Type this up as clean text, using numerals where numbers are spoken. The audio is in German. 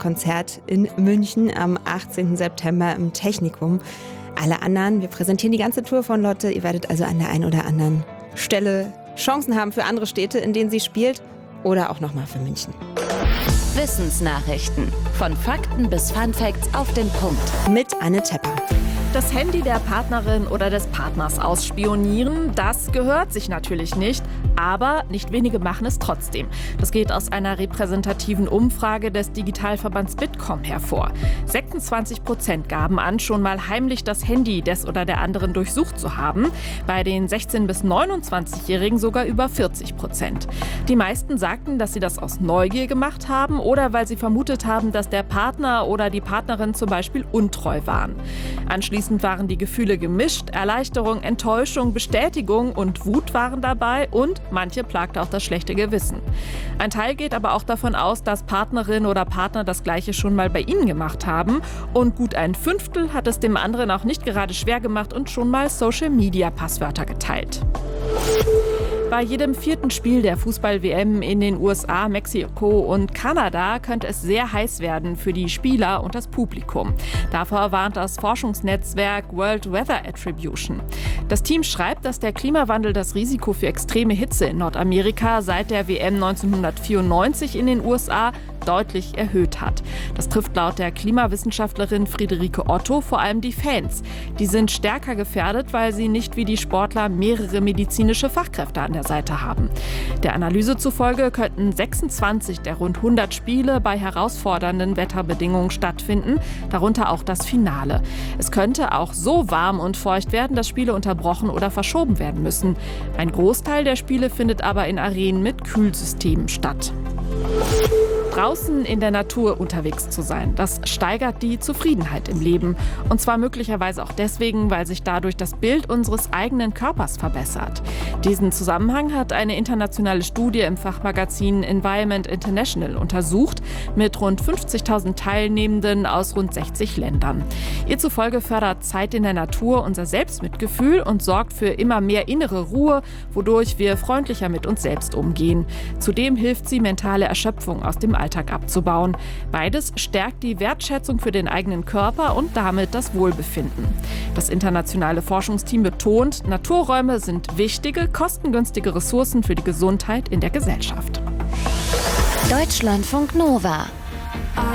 Konzert in München am 18. September im Technikum. Alle anderen, wir präsentieren die ganze Tour von Lotte. Ihr werdet also an der einen oder anderen Stelle Chancen haben für andere Städte, in denen sie spielt, oder auch nochmal für München. Wissensnachrichten. Von Fakten bis Funfacts auf den Punkt. Mit Anne Tepper. Das Handy der Partnerin oder des Partners ausspionieren, das gehört sich natürlich nicht, aber nicht wenige machen es trotzdem. Das geht aus einer repräsentativen Umfrage des Digitalverbands Bitkom hervor. 26% gaben an, schon mal heimlich das Handy des oder der anderen durchsucht zu haben. Bei den 16- bis 29-Jährigen sogar über 40%. Die meisten sagten, dass sie das aus Neugier gemacht haben oder weil sie vermutet haben, dass der Partner oder die Partnerin zum Beispiel untreu waren. Anschließend waren die Gefühle gemischt. Erleichterung, Enttäuschung, Bestätigung und Wut waren dabei und manche plagte auch das schlechte Gewissen. Ein Teil geht aber auch davon aus, dass Partnerin oder Partner das Gleiche schon mal bei ihnen gemacht haben. Und gut ein Fünftel hat es dem anderen auch nicht gerade schwer gemacht und schon mal Social-Media-Passwörter geteilt. Bei jedem 4. Spiel der Fußball-WM in den USA, Mexiko und Kanada könnte es sehr heiß werden für die Spieler und das Publikum. Davor warnt das Forschungsnetzwerk World Weather Attribution. Das Team schreibt, dass der Klimawandel das Risiko für extreme Hitze in Nordamerika seit der WM 1994 in den USA deutlich erhöht hat. Das trifft laut der Klimawissenschaftlerin Friederike Otto vor allem die Fans. Die sind stärker gefährdet, weil sie nicht wie die Sportler mehrere medizinische Fachkräfte an der Seite haben. Der Analyse zufolge könnten 26 der rund 100 Spiele bei herausfordernden Wetterbedingungen stattfinden, darunter auch das Finale. Es könnte auch so warm und feucht werden, dass Spiele unterbrochen oder verschoben werden müssen. Ein Großteil der Spiele findet aber in Arenen mit Kühlsystemen statt. Draußen in der Natur unterwegs zu sein, das steigert die Zufriedenheit im Leben. Und zwar möglicherweise auch deswegen, weil sich dadurch das Bild unseres eigenen Körpers verbessert. Diesen Zusammenhang hat eine internationale Studie im Fachmagazin Environment International untersucht, mit rund 50.000 Teilnehmenden aus rund 60 Ländern. Ihr zufolge fördert Zeit in der Natur unser Selbstmitgefühl und sorgt für immer mehr innere Ruhe, wodurch wir freundlicher mit uns selbst umgehen. Zudem hilft sie, mentale Erschöpfung aus dem Alltag abzubauen. Beides stärkt die Wertschätzung für den eigenen Körper und damit das Wohlbefinden. Das internationale Forschungsteam betont, Naturräume sind wichtige, kostengünstige Ressourcen für die Gesundheit in der Gesellschaft. Deutschlandfunk Nova